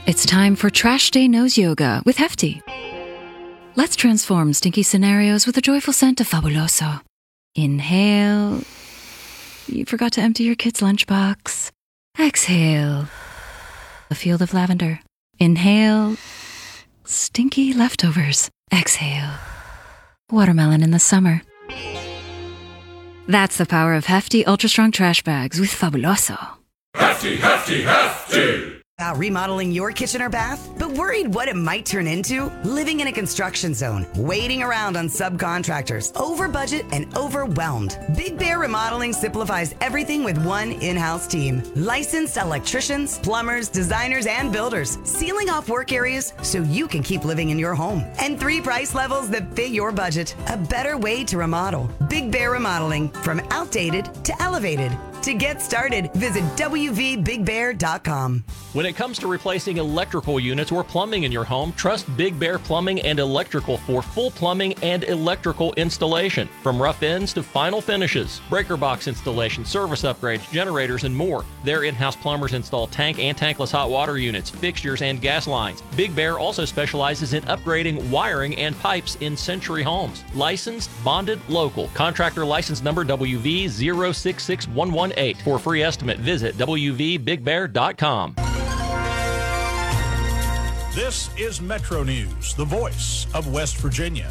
It's time for Trash Day Nose Yoga with Hefty. Let's transform stinky scenarios with a joyful scent of Fabuloso. Inhale. You forgot to empty your kid's lunchbox. Exhale. A field of lavender. Inhale. Stinky leftovers. Exhale. Watermelon in the summer. That's the power of Hefty Ultra Strong Trash Bags with Fabuloso. Hefty, hefty, hefty! About remodeling your kitchen or bath, but worried what it might turn into? Living in a construction zone, waiting around on subcontractors, over budget and overwhelmed. Big Bear Remodeling simplifies everything with one in-house team. Licensed electricians, plumbers, designers, and builders, sealing off work areas so you can keep living in your home. And 3 price levels that fit your budget. A better way to remodel. Big Bear Remodeling, from outdated to elevated. To get started, visit wvbigbear.com. When it comes to replacing electrical units or plumbing in your home, trust Big Bear Plumbing and Electrical for full plumbing and electrical installation. From rough ends to final finishes, breaker box installation, service upgrades, generators, and more. Their in-house plumbers install tank and tankless hot water units, fixtures, and gas lines. Big Bear also specializes in upgrading wiring and pipes in Century Homes. Licensed, bonded, local. Contractor license number WV066118. For a free estimate, visit wvbigbear.com. This is Metro News, the voice of West Virginia.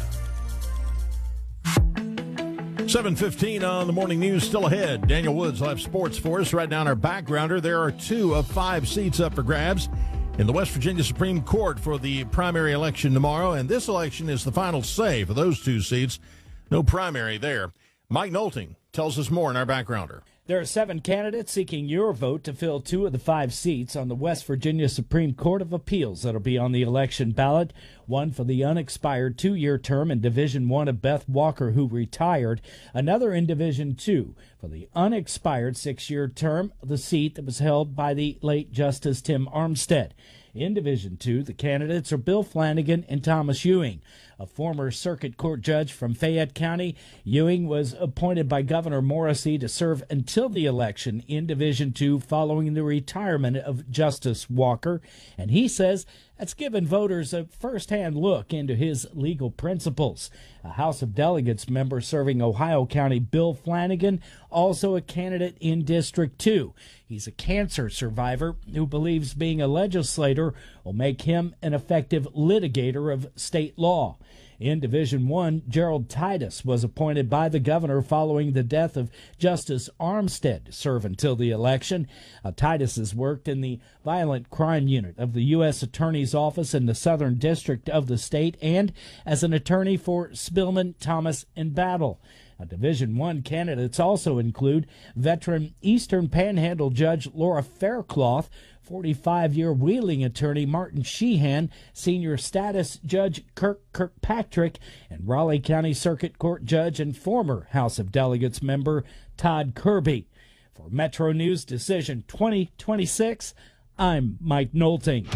7:15 on the morning news, still ahead. Daniel Woods will have sports for us. Right now in our backgrounder, there are 2 of 5 seats up for grabs in the West Virginia Supreme Court for the primary election tomorrow, and this election is the final say for those 2 seats. No primary there. Mike Nolting tells us more in our backgrounder. There are 7 candidates seeking your vote to fill 2 of the 5 seats on the West Virginia Supreme Court of Appeals that'll be on the election ballot. One for the unexpired 2-year term in Division I of Beth Walker, who retired. Another in Division II for the unexpired 6-year term, the seat that was held by the late Justice Tim Armstead. In Division II, the candidates are Bill Flanagan and Thomas Ewing. A former circuit court judge from Fayette County, Ewing was appointed by Governor Morrissey to serve until the election in Division II following the retirement of Justice Walker, and he says that's given voters a first-hand look into his legal principles. A House of Delegates member serving Ohio County, Bill Flanagan, also a candidate in District 2. He's a cancer survivor who believes being a legislator will make him an effective litigator of state law. In Division I, Gerald Titus was appointed by the governor following the death of Justice Armstead to serve until the election. Titus has worked in the Violent Crime Unit of the U.S. Attorney's Office in the Southern District of the state and as an attorney for Spillman, Thomas, and Battle. Division I candidates also include veteran Eastern Panhandle Judge Laura Faircloth, 45-year Wheeling attorney Martin Sheehan, senior status Judge Kirk Kirkpatrick, and Raleigh County Circuit Court Judge and former House of Delegates member Todd Kirby. For Metro News Decision 2026, I'm Mike Nolting.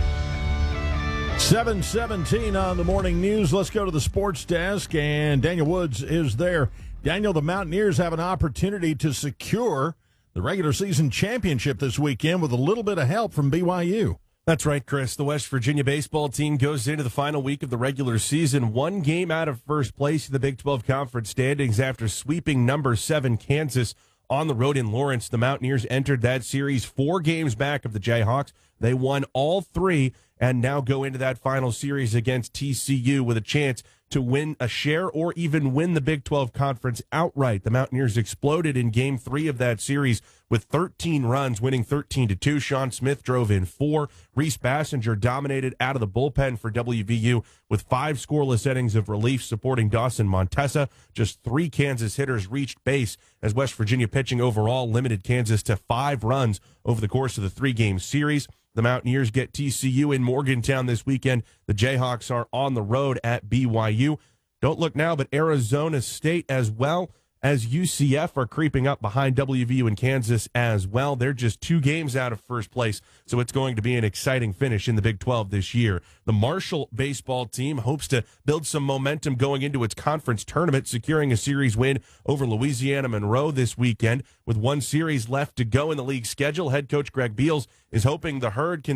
7:17 on the morning news. Let's go to the sports desk, and Daniel Woods is there. Daniel, the Mountaineers have an opportunity to secure the regular season championship this weekend with a little bit of help from BYU. That's right, Chris. The West Virginia baseball team goes into the final week of the regular season 1 game out of first place in the Big 12 Conference standings after sweeping number 7 Kansas on the road in Lawrence. The Mountaineers entered that series 4 games back of the Jayhawks. They won all 3 and now go into that final series against TCU with a chance to win a share or even win the Big 12 Conference outright. The Mountaineers exploded in Game 3 of that series with 13 runs, winning 13-2. Sean Smith drove in 4. Reese Bassinger dominated out of the bullpen for WVU with 5 scoreless innings of relief supporting Dawson Montesa. Just 3 Kansas hitters reached base as West Virginia pitching overall limited Kansas to 5 runs over the course of the 3-game series. The Mountaineers get TCU in Morgantown this weekend. The Jayhawks are on the road at BYU. Don't look now, but Arizona State as well as UCF are creeping up behind WVU and Kansas as well. They're just 2 games out of first place, so it's going to be an exciting finish in the Big 12 this year. The Marshall baseball team hopes to build some momentum going into its conference tournament, securing a series win over Louisiana Monroe this weekend. With 1 series left to go in the league schedule, head coach Greg Beals is hoping the Herd can